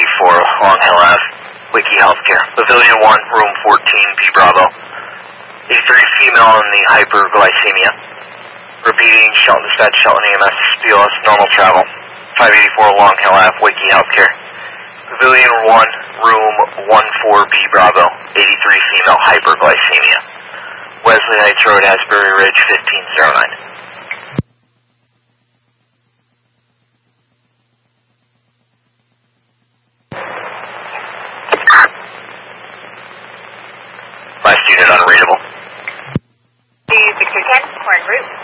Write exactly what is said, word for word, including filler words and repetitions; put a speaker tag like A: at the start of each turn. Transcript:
A: eighty-four Long Hill Avenue, Wiki Healthcare. Pavilion one, room fourteen, B Bravo. eighty-three female in the hyperglycemia. Repeating, Shelton Dispatch, Shelton E M S, B O S, normal travel. five eighty-four Long Hill Avenue, Wiki Healthcare. Pavilion one, room one four, B Bravo. eighty-three female hyperglycemia. Wesley Heights Road, Asbury Ridge, fifteen oh nine. Last unit unreadable.
B: Victor ten, en route.